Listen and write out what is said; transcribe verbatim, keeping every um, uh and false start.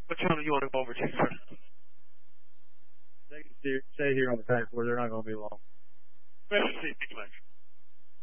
What channel you want to go over to, sir? They can stay, stay here on the track where they're not going to be long. Thank you much.